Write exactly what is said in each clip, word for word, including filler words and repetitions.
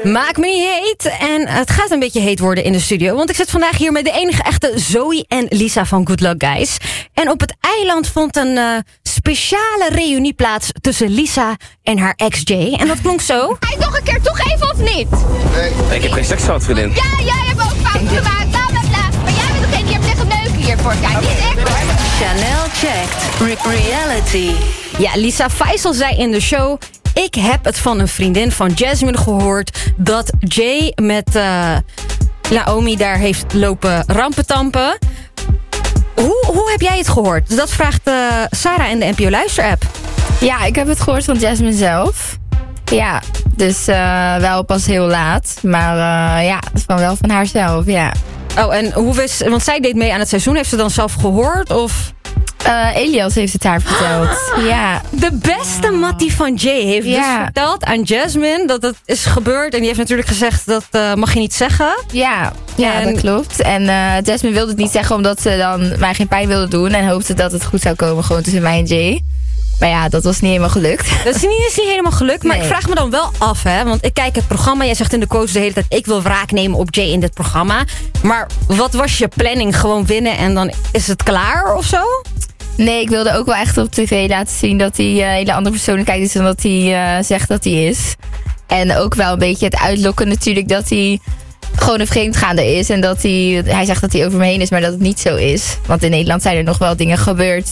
Maak me niet heet. En het gaat een beetje heet worden in de studio. Want ik zit vandaag hier met de enige echte Zoe en Lisa van Good Luck Guys. En op het eiland vond een uh, speciale reunie plaats tussen Lisa en haar ex-Jay. En dat klonk zo. Hij nog een keer toch even of niet? Nee. Ik heb geen seks gehad, vriendin. Ja, jij hebt ook fouten gemaakt. Bla bla bla. Maar jij bent degene die hebt liggen neuken hiervoor. Kijk, niet ik. Chanel checkt Re- reality. Ja, Lisa Faisal zei in de show: ik heb het van een vriendin van Jasmine gehoord dat Jay met uh, Naomi daar heeft lopen rampentampen. Hoe, hoe heb jij het gehoord? Dat vraagt uh, Sarah in de N P O Luister-app. Ja, ik heb het gehoord van Jasmine zelf. Ja, dus uh, wel pas heel laat. Maar uh, ja, het kwam wel van haar zelf, ja. Oh, en hoe wist... Want zij deed mee aan het seizoen. Heeft ze dan zelf gehoord, of... Uh, Elias heeft het haar verteld. Ah, ja. De beste mattie van Jay heeft ja. dus verteld aan Jasmine dat het is gebeurd. En die heeft natuurlijk gezegd, dat uh, mag je niet zeggen. Ja, ja en... dat klopt. En uh, Jasmine wilde het niet zeggen omdat ze dan mij geen pijn wilde doen. En hoopte dat het goed zou komen gewoon tussen mij en Jay. Maar ja, dat was niet helemaal gelukt. Dat is niet, is niet helemaal gelukt. Maar nee. Ik vraag me dan wel af, hè. Want ik kijk het programma. Jij zegt in de quotes de hele tijd: ik wil wraak nemen op Jay in dit programma. Maar wat was je planning? Gewoon winnen en dan is het klaar of zo? Nee, ik wilde ook wel echt op tv laten zien dat hij een hele andere persoonlijkheid is dan dat hij uh, zegt dat hij is. En ook wel een beetje het uitlokken natuurlijk dat hij gewoon een vreemdgaande is. En dat hij, hij zegt dat hij over me heen is, maar dat het niet zo is. Want in Nederland zijn er nog wel dingen gebeurd.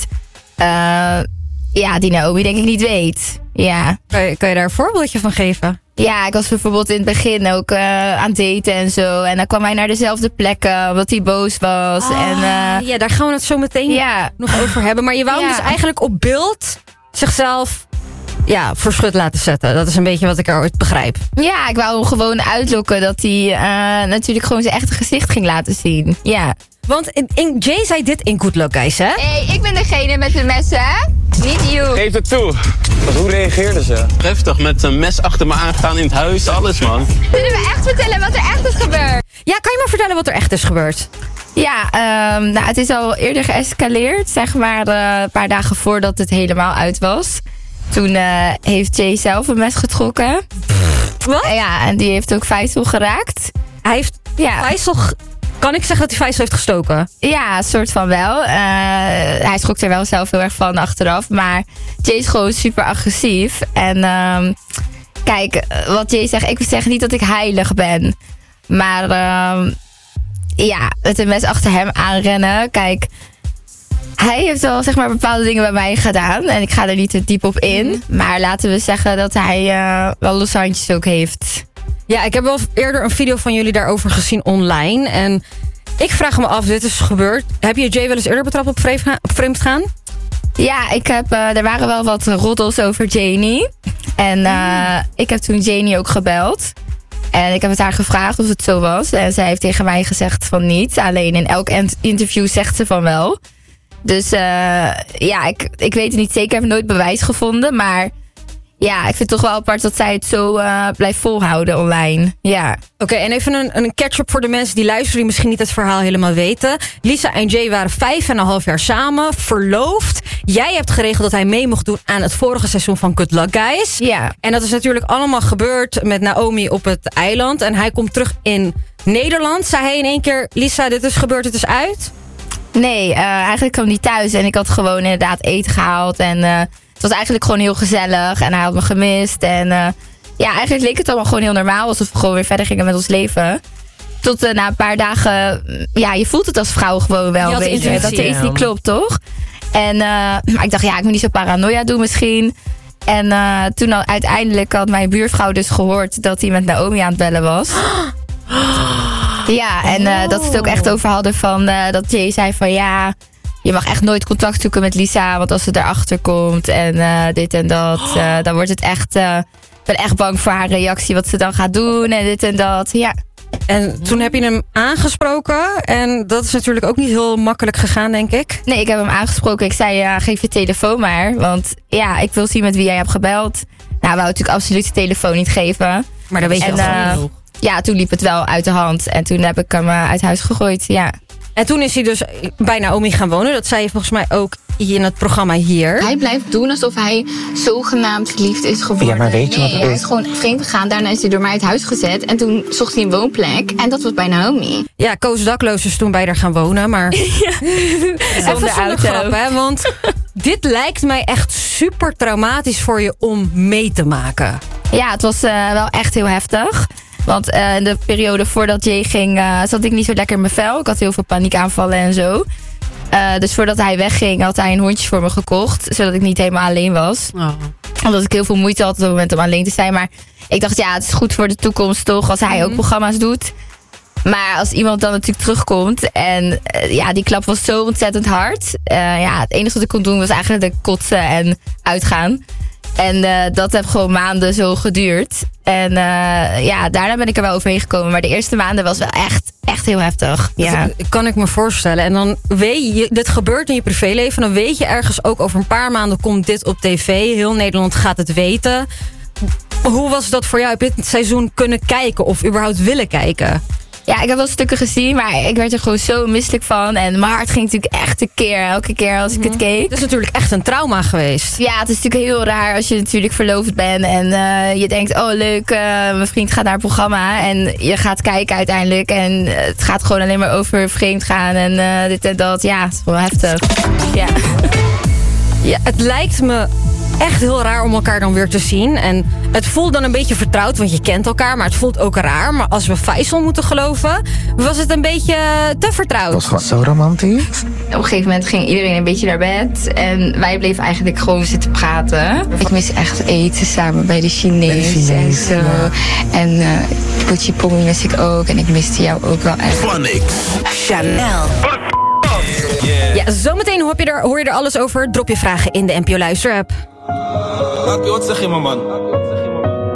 Uh, ja, die Naomi denk ik niet weet. Ja. Kan je, kan je daar een voorbeeldje van geven? Ja, ik was bijvoorbeeld in het begin ook uh, aan het daten en zo. En dan kwam hij naar dezelfde plekken, omdat hij boos was. Oh, en, uh, ja, daar gaan we het zo meteen ja. nog over hebben. Maar je wou ja. hem dus eigenlijk op beeld zichzelf ja, voor schut laten zetten. Dat is een beetje wat ik eruit begrijp. Ja, ik wou hem gewoon uitlokken dat hij uh, natuurlijk gewoon zijn echte gezicht ging laten zien. Ja. Want in, in, Jay zei dit in Good Luck Guys, hè? Hé, hey, ik ben degene met de messen, hè? Niet you. Geef het toe. Want hoe reageerden ze? Heftig, met een mes achter me aangegaan in het huis. Alles, man. Kunnen we echt vertellen wat er echt is gebeurd? Ja, kan je me vertellen wat er echt is gebeurd? Ja, um, nou, het is al eerder geëscaleerd. Zeg maar uh, een paar dagen voordat het helemaal uit was. Toen uh, heeft Jay zelf een mes getrokken. Wat? Ja, en die heeft ook Faisal geraakt. Hij heeft ja. Faisal... Kan ik zeggen dat hij Faisal heeft gestoken? Ja, soort van wel. Uh, hij schrok er wel zelf heel erg van achteraf. Maar Jay is gewoon super agressief. En um, kijk, wat Jay zegt, ik zeg niet dat ik heilig ben. Maar um, ja, met een mes achter hem aanrennen. Kijk, hij heeft wel zeg maar bepaalde dingen bij mij gedaan. En ik ga er niet te diep op in. Mm-hmm. Maar laten we zeggen dat hij uh, wel losse handjes ook heeft. Ja, ik heb wel eerder een video van jullie daarover gezien online. En ik vraag me af, dit is gebeurd. Heb je Jay wel eens eerder betrapt op vreemd gaan? Ja, ik heb, uh, er waren wel wat roddels over Janie. En uh, mm. ik heb toen Janie ook gebeld. En ik heb het haar gevraagd of het zo was. En zij heeft tegen mij gezegd van niet. Alleen in elk interview zegt ze van wel. Dus uh, ja, ik, ik weet het niet zeker. Ik heb nooit bewijs gevonden, maar... Ja, ik vind het toch wel apart dat zij het zo uh, blijft volhouden online. Ja. Oké, okay, en even een, een catch-up voor de mensen die luisteren... die misschien niet het verhaal helemaal weten. Lisa en Jay waren vijf en een half jaar samen, verloofd. Jij hebt geregeld dat hij mee mocht doen aan het vorige seizoen van Good Luck Guys. Ja. En dat is natuurlijk allemaal gebeurd met Naomi op het eiland. En hij komt terug in Nederland. Zei hij in één keer, Lisa, dit is gebeurd, het is uit? Nee, uh, eigenlijk kwam hij thuis en ik had gewoon inderdaad eten gehaald en... Uh, Het was eigenlijk gewoon heel gezellig en hij had me gemist. En uh, ja, eigenlijk leek het allemaal gewoon heel normaal. Alsof we gewoon weer verder gingen met ons leven. Tot uh, na een paar dagen, ja, je voelt het als vrouw gewoon wel een beetje. Dat er iets niet klopt, toch? En uh, maar ik dacht, ja, ik moet niet zo paranoia doen misschien. En uh, toen al, uiteindelijk had mijn buurvrouw dus gehoord dat hij met Naomi aan het bellen was. Ja, en uh, dat ze het ook echt over hadden van uh, dat Jay zei van ja... Je mag echt nooit contact zoeken met Lisa, want als ze erachter komt en uh, dit en dat, uh, dan wordt het echt, uh, ik ben echt bang voor haar reactie, wat ze dan gaat doen en dit en dat, ja. En toen heb je hem aangesproken en dat is natuurlijk ook niet heel makkelijk gegaan, denk ik. Nee, ik heb hem aangesproken. Ik zei, ja, geef je telefoon maar, want ja, ik wil zien met wie jij hebt gebeld. Nou, wou natuurlijk absoluut de telefoon niet geven. Maar dan weet je en, wel uh, ja, toen liep het wel uit de hand en toen heb ik hem uh, uit huis gegooid, ja. En toen is hij dus bij Naomi gaan wonen. Dat zei je volgens mij ook in het programma hier. Hij blijft doen alsof hij zogenaamd verliefd is geworden. Ja, maar weet je nee, wat het hij is? is gewoon vreemd gegaan. Daarna is hij door mij uit huis gezet. En toen zocht hij een woonplek. En dat was bij Naomi. Ja, Koos Dakloos is toen bij haar gaan wonen. Maar ja. Even Zonder zonder auto. grap, hè. Want dit lijkt mij echt super traumatisch voor je om mee te maken. Ja, het was uh, wel echt heel heftig. Want uh, in de periode voordat Jay ging, uh, zat ik niet zo lekker in mijn vel. Ik had heel veel paniekaanvallen en zo. Uh, dus voordat hij wegging, had hij een hondje voor me gekocht. Zodat ik niet helemaal alleen was. Oh. Omdat ik heel veel moeite had op het moment om alleen te zijn. Maar ik dacht, ja, het is goed voor de toekomst toch, als hij ook programma's doet. Maar als iemand dan natuurlijk terugkomt en uh, ja, die klap was zo ontzettend hard. Uh, ja, het enige wat ik kon doen was eigenlijk kotsen en uitgaan. En uh, dat heeft gewoon maanden zo geduurd. En uh, ja, daarna ben ik er wel overheen gekomen. Maar de eerste maanden was wel echt, echt heel heftig. Ja. Dat kan ik me voorstellen. En dan weet je, dit gebeurt in je privéleven. Dan weet je ergens ook over een paar maanden komt dit op tv. Heel Nederland gaat het weten. Hoe was dat voor jou? Heb je het seizoen kunnen kijken of überhaupt willen kijken? Ja, ik heb wel stukken gezien, maar ik werd er gewoon zo misselijk van. En mijn hart ging natuurlijk echt tekeer elke keer als ik het keek. Het is natuurlijk echt een trauma geweest. Ja, het is natuurlijk heel raar als je natuurlijk verloofd bent. En uh, je denkt, oh leuk, uh, mijn vriend gaat naar het programma. En je gaat kijken uiteindelijk. En het gaat gewoon alleen maar over vreemd gaan en uh, dit en dat. Ja, het is wel heftig. Ja. Ja, het lijkt me echt heel raar om elkaar dan weer te zien. En het voelt dan een beetje vertrouwd, want je kent elkaar. Maar het voelt ook raar. Maar als we Faisal moeten geloven, was het een beetje te vertrouwd. Dat was gewoon zo romantisch. Op een gegeven moment ging iedereen een beetje naar bed. En wij bleven eigenlijk gewoon zitten praten. Ik mis echt eten samen bij de Chinees, Chinees, en zo. ja. En uh, Pochi Pommy mis ik ook. En ik miste jou ook wel echt. Chanel. Ja, zometeen hoor je, er, hoor je er alles over. Drop je vragen in de N P O Luister app. Wat zeg je, man?